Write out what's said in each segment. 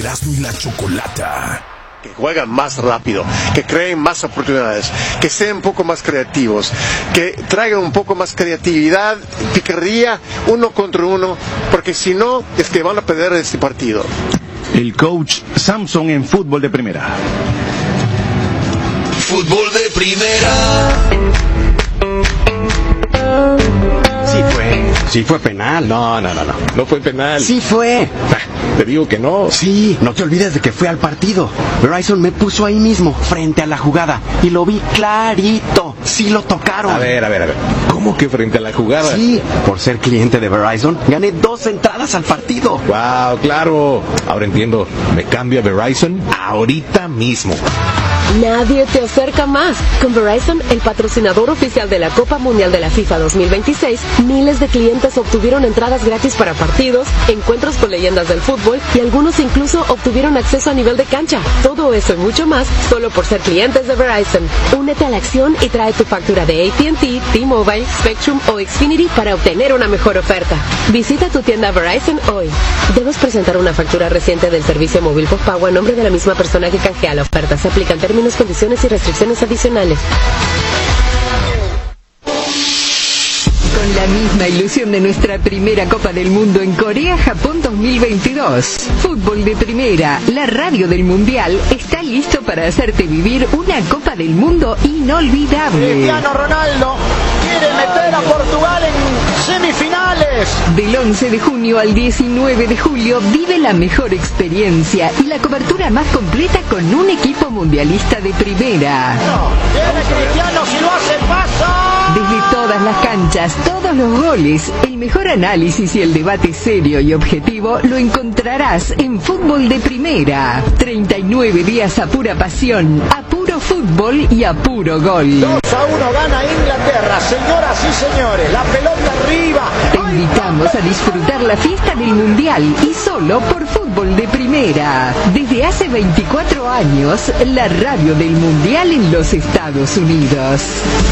Erasmo y la Chocolata. Que juegan más rápido, que creen más oportunidades, que sean un poco más creativos, que traigan un poco más creatividad, picardía, uno contra uno, porque si no, es que van a perder este partido. El coach Samson en fútbol de primera. Fútbol de primera. Sí fue penal. No fue penal. Sí fue. Te digo que no. Sí, no te olvides de que fue al partido. Verizon me puso ahí mismo, frente a la jugada, y lo vi clarito. Sí lo tocaron. A ver. ¿Cómo que frente a la jugada? Sí, por ser cliente de Verizon, gané 2 entradas al partido. Wow, claro. Ahora entiendo. Me cambio a Verizon ahorita mismo. Nadie te acerca más. Con Verizon, el patrocinador oficial de la Copa Mundial de la FIFA 2026, miles de clientes obtuvieron entradas gratis para partidos, encuentros con leyendas del fútbol y algunos incluso obtuvieron acceso a nivel de cancha. Todo eso y mucho más solo por ser clientes de Verizon. Únete a la acción y trae tu factura de AT&T, T-Mobile, Spectrum o Xfinity para obtener una mejor oferta. Visita tu tienda Verizon hoy. Debes presentar una factura reciente del servicio móvil postpago a nombre de la misma persona que canjea la oferta. Se aplican términos, condiciones y restricciones adicionales. Con la misma ilusión de nuestra primera Copa del Mundo en Corea-Japón 2022. Fútbol de primera, la radio del Mundial, está listo para hacerte vivir una Copa del Mundo inolvidable. Cristiano Ronaldo quiere meter a Portugal en semifinales. Del 11 de junio al 19 de julio vive la mejor experiencia y la cobertura más completa con un equipo mundialista de primera. Viene Cristiano, si lo hace pasa. Desde todas las canchas, todos los goles, el mejor análisis y el debate serio y objetivo lo encontrarás en Fútbol de Primera. 39 días a pura pasión, a puro fútbol y a puro gol. 2-1 gana Inglaterra, señoras y señores, la pelota arriba. Te invitamos a disfrutar la fiesta del Mundial y solo por Fútbol de Primera. Desde hace 24 años, la radio del Mundial en los Estados Unidos.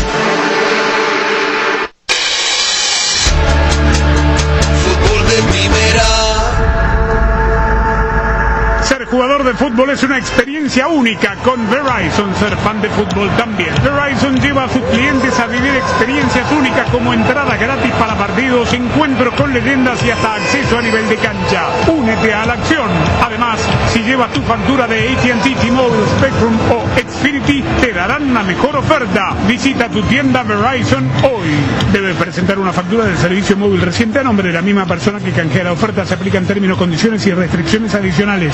Jugador de fútbol es una experiencia única con Verizon. Ser fan de fútbol también. Verizon lleva a sus clientes a vivir experiencias únicas como entrada gratis para partidos, encuentros con leyendas y hasta acceso a nivel de cancha. Únete a la acción. Además, si llevas tu factura de AT&T, T-Mobile, Spectrum o Xfinity, te darán una mejor oferta. Visita tu tienda Verizon hoy. Debes presentar una factura del servicio móvil reciente a nombre de la misma persona que canjea la oferta. Se aplican términos, condiciones y restricciones adicionales.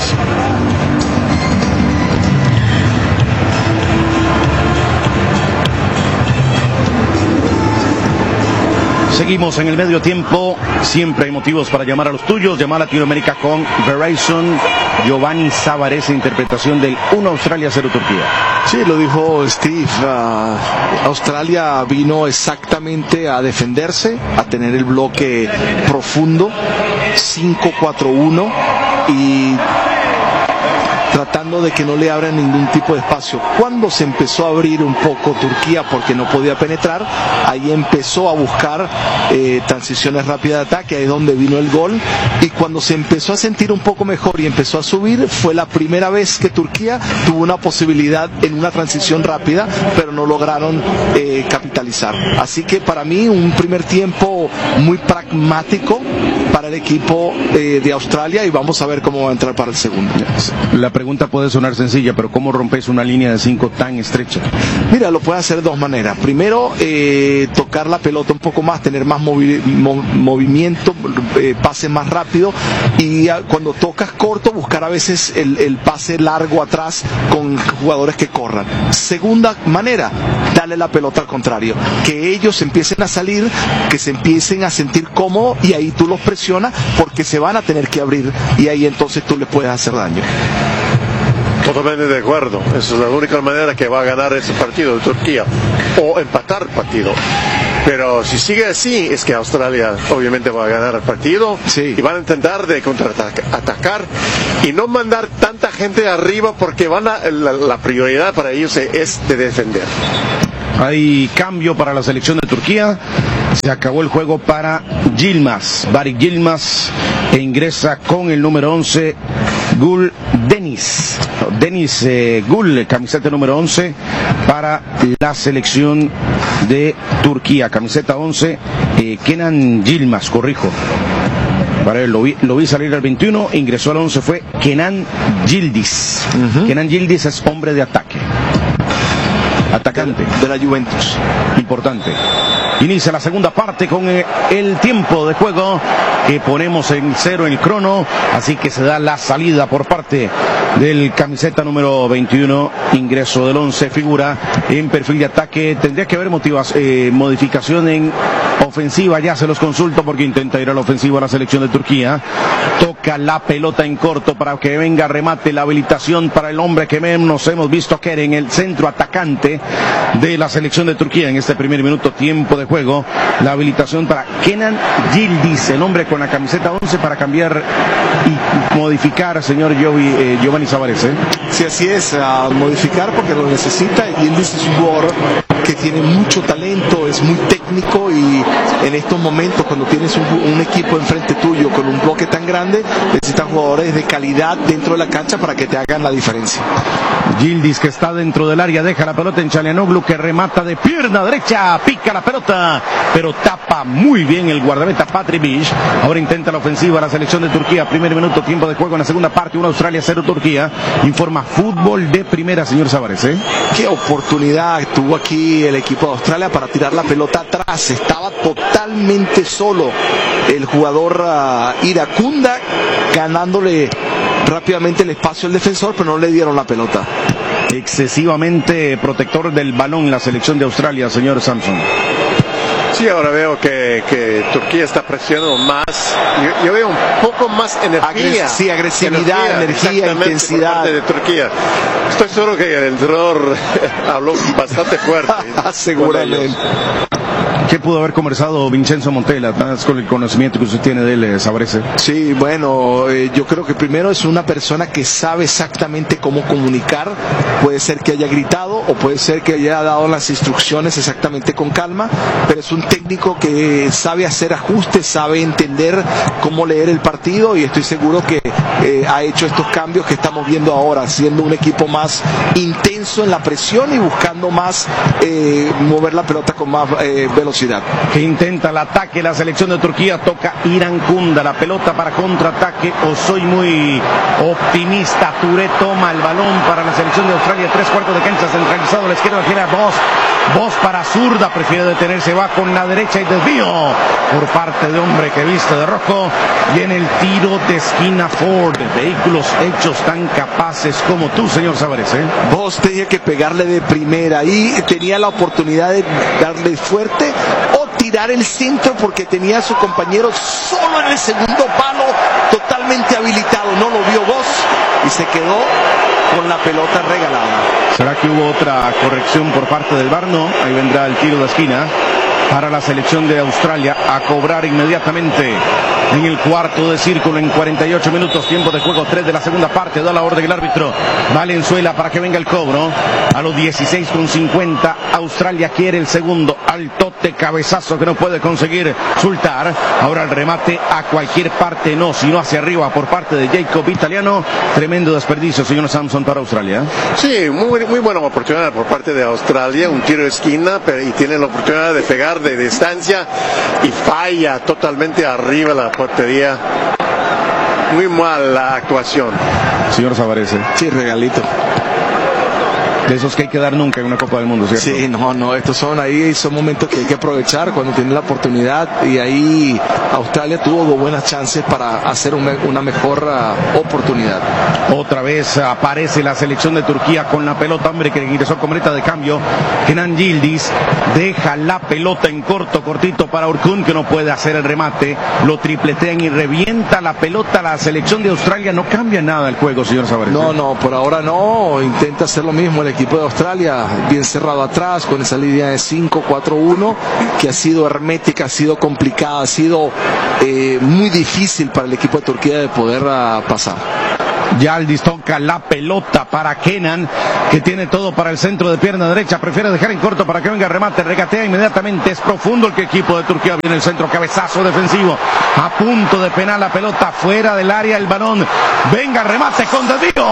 Seguimos en el medio tiempo. Siempre hay motivos para llamar a los tuyos. Llamar a Latinoamérica con Verizon. Giovanni Savarese, interpretación del 1 Australia 0 Turquía. Sí, lo dijo Steve. Australia vino exactamente a defenderse, a tener el bloque profundo, 5-4-1 y tratando de que no le abran ningún tipo de espacio. Cuando se empezó a abrir un poco Turquía porque no podía penetrar, ahí empezó a buscar transiciones rápidas de ataque, ahí es donde vino el gol, y cuando se empezó a sentir un poco mejor y empezó a subir, fue la primera vez que Turquía tuvo una posibilidad en una transición rápida, pero no lograron capitalizar. Así que para mí un primer tiempo muy pragmático para el equipo de Australia, y vamos a ver cómo va a entrar para el segundo. La pregunta puede sonar sencilla, pero ¿cómo rompes una línea de 5 tan estrecha? Mira, lo puedes hacer de 2 maneras. Primero, tocar la pelota un poco más, tener más movimiento, pase más rápido, y cuando tocas corto, buscar a veces el pase largo atrás con jugadores que corran. Segunda manera, darle la pelota al contrario, que ellos empiecen a salir, que se empiecen a sentir cómodos, y ahí tú los presionas porque se van a tener que abrir, y ahí entonces tú les puedes hacer daño. Totalmente de acuerdo. Esa es la única manera que va a ganar ese partido de Turquía, o empatar el partido. Pero si sigue así, es que Australia obviamente va a ganar el partido, sí, y van a intentar de contraatacar y no mandar tanta gente arriba, porque la prioridad para ellos es de defender. Hay cambio para la selección de Turquía. Se acabó el juego para Yilmaz, Barik Yilmaz, e ingresa con el número 11 Gul Deniz Gul, camiseta número 11 para la selección de Turquía. Camiseta 11, Kenan Yilmaz, corrijo. Para él, lo vi salir al 21, ingresó al 11, fue Kenan Yildiz. Kenan Yildiz es hombre de ataque. Atacante. De la Juventus. Importante. Inicia la segunda parte con el tiempo de juego que ponemos en 0 en el crono, así que se da la salida por parte del camiseta número 21, ingreso del 11, figura en perfil de ataque. Tendría que haber modificación en ofensiva, ya se los consulto porque intenta ir a la ofensiva la selección de Turquía. Toca la pelota en corto para que venga remate, la habilitación para el hombre que nos hemos visto que era en el centro atacante de la selección de Turquía en este primer minuto, tiempo de juego. La habilitación para Kenan Yildiz, el hombre con la camiseta 11 para cambiar y modificar, señor Giovanni Savarese. Sí, así es, a modificar porque lo necesita. Yildiz es un jugador que tiene mucho talento, es muy técnico y en estos momentos cuando tienes un equipo enfrente tuyo con un bloque tan grande, necesitas jugadores de calidad dentro de la cancha para que te hagan la diferencia. Yildiz, que está dentro del área, deja la pelota en Çalhanoğlu, que remata de pierna derecha, pica la pelota, pero tapa muy bien el guardameta Patri Bish. Ahora intenta la ofensiva la selección de Turquía. Primer minuto, tiempo de juego en la segunda parte, 1 Australia, 0 Turquía. Informa Fútbol de Primera, señor Savarese. Qué oportunidad tuvo aquí el equipo de Australia para tirar la pelota atrás. Estaba totalmente solo el jugador Iracunda, ganándole rápidamente el espacio al defensor, pero no le dieron la pelota. Excesivamente protector del balón la selección de Australia, señor Samson. Sí, ahora veo que Turquía está presionando más. Yo veo un poco más energía. Sí, agresividad, energía, intensidad. Por parte de Turquía. Estoy seguro que el entrenador habló bastante fuerte. Seguramente. ¿Qué pudo haber conversado Vincenzo Montella con el conocimiento que usted tiene de él, Savarese? Sí, bueno, yo creo que primero es una persona que sabe exactamente cómo comunicar. Puede ser que haya gritado o puede ser que haya dado las instrucciones exactamente con calma, pero es un técnico que sabe hacer ajustes, sabe entender cómo leer el partido y estoy seguro que ha hecho estos cambios que estamos viendo ahora, siendo un equipo más intenso en la presión y buscando más mover la pelota con más velocidad. Que intenta el ataque la selección de Turquía, toca Iracunda, la pelota para contraataque, o soy muy optimista. Touré toma el balón para la selección de Australia, 3/4 de cancha, centralizado a la izquierda, gira Vos para zurda, prefiere detenerse, va con la derecha y desvío por parte de hombre que viste de rojo. Viene el tiro de esquina Ford, vehículos hechos tan capaces como tú, señor Savarese. Vos tenía que pegarle de primera y tenía la oportunidad de darle fuerte o tirar el centro porque tenía a su compañero solo en el segundo palo, totalmente habilitado. No lo vio Vos y se quedó con la pelota regalada. ¿Será que hubo otra corrección por parte del VAR? No, ahí vendrá el tiro de esquina para la selección de Australia a cobrar inmediatamente en el cuarto de círculo en 48 minutos, tiempo de juego 3 de la segunda parte. Da la orden el árbitro Valenzuela para que venga el cobro. A los 16:50 Australia quiere el segundo, altote, cabezazo que no puede conseguir Sultar. Ahora el remate a cualquier parte, no, sino hacia arriba por parte de Jacob Italiano. Tremendo desperdicio, señor Samson, para Australia. Sí, muy buena oportunidad por parte de Australia, un tiro de esquina, y tiene la oportunidad de pegar de distancia y falla totalmente arriba la portería. Muy mal la actuación. Señor Savarese. Sí, regalito. De esos que hay que dar nunca en una Copa del Mundo, ¿cierto? Sí, no, estos son momentos que hay que aprovechar cuando tiene la oportunidad, y ahí Australia tuvo buenas chances para hacer una mejor oportunidad. Otra vez aparece la selección de Turquía con la pelota, hombre que ingresó con meta de cambio. Kenan Yildiz deja la pelota en cortito para Orkun, que no puede hacer el remate, lo tripletean y revienta la pelota. La selección de Australia no cambia nada el juego, señor Savarese. No, por ahora no, intenta hacer lo mismo el equipo de Australia, bien cerrado atrás con esa línea de 5-4-1 que ha sido hermética, ha sido complicada, ha sido muy difícil para el equipo de Turquía de poder pasar. Yaldis toca la pelota para Kenan, que tiene todo para el centro de pierna derecha, prefiere dejar en corto para que venga el remate, regatea inmediatamente, es profundo el que equipo de Turquía, viene el centro, cabezazo defensivo, a punto de penal la pelota, fuera del área el balón, venga remate con desvío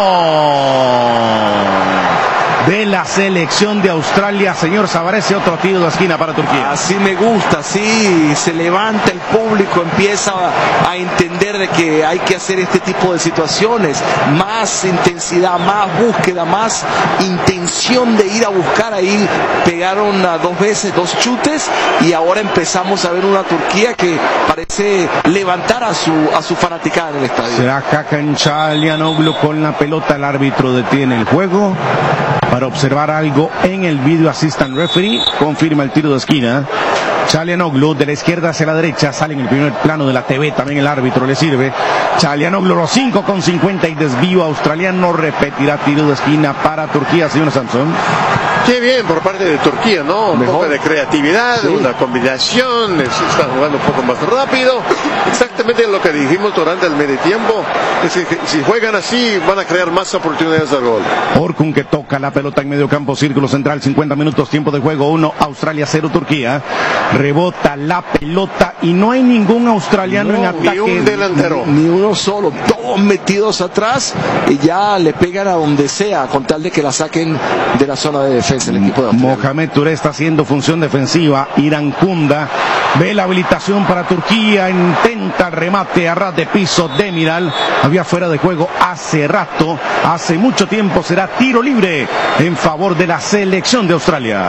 de la selección de Australia. Señor Savarese, otro tiro de esquina para Turquía. Así me gusta, sí, se levanta el público, empieza a entender de que hay que hacer este tipo de situaciones, más intensidad, más búsqueda, más intención de ir a buscar. Ahí pegaron 2 veces 2 chutes y ahora empezamos a ver una Turquía que parece levantar a su fanaticada en el estadio. Será Hakan Çalhanoğlu con la pelota, el árbitro detiene el juego para observar algo en el video assistant referee, confirma el tiro de esquina. Çalhanoğlu de la izquierda hacia la derecha, sale en el primer plano de la TV, también el árbitro le sirve. Çalhanoğlu, los 5,50 y desvío australiano, repetirá tiro de esquina para Turquía, señor Samson. Qué bien por parte de Turquía, ¿no? Un poco de creatividad, sí, una combinación, están jugando un poco más rápido. Exactamente lo que dijimos durante el medio tiempo, es que si juegan así van a crear más oportunidades de gol. Orkun, que toca la pelota en medio campo, círculo central, 50 minutos, tiempo de juego, 1, Australia 0, Turquía. Rebota la pelota y no hay ningún australiano en ataque. Ni un delantero. Ni uno solo, todos metidos atrás y ya le pegan a donde sea con tal de que la saquen de la zona de defensa el equipo de Australia. Mohamed Touré está haciendo función defensiva. Irán Kunda ve la habilitación para Turquía, intenta el remate a ras de piso. Demiral había fuera de juego hace rato, hace mucho tiempo. Será tiro libre en favor de la selección de Australia.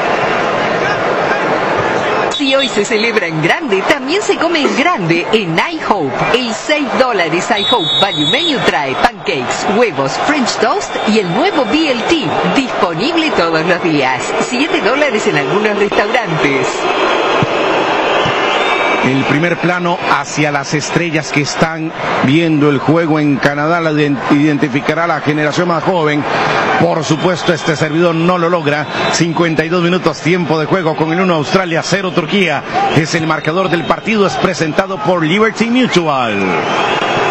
Si hoy se celebra en grande, también se come en grande en iHope. El $6 iHope Value Menu trae pancakes, huevos, French toast y el nuevo BLT, disponible todos los días. $7 en algunos restaurantes. El primer plano hacia las estrellas que están viendo el juego en Canadá, la identificará la generación más joven. Por supuesto, este servidor no lo logra. 52 minutos, tiempo de juego con el 1 Australia, 0 Turquía. Es el marcador del partido, es presentado por Liberty Mutual.